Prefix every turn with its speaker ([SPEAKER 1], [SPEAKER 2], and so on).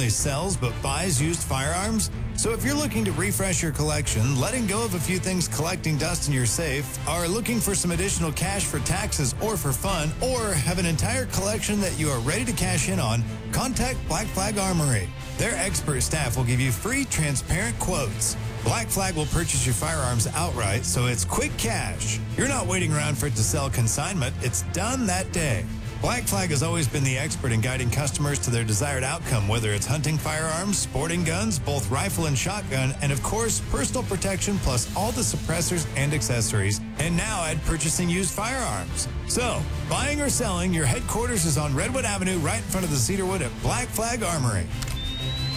[SPEAKER 1] only sells but buys used firearms. So if you're looking to refresh your collection, letting go of a few things collecting dust in your safe, are looking for some additional cash for taxes or for fun, or have an entire collection that you are ready to cash in on, contact Black Flag Armory. Their expert staff will give you free, transparent quotes. Black Flag will purchase your firearms outright, so it's quick cash. You're not waiting around for it to sell consignment. It's done that day. Black Flag has always been the expert in guiding customers to their desired outcome, whether it's hunting firearms, sporting guns, both rifle and shotgun, and of course, personal protection plus all the suppressors and accessories. And now add purchasing used firearms. So, buying or selling, your headquarters is on Redwood Avenue right in front of the Cedarwood at Black Flag Armory.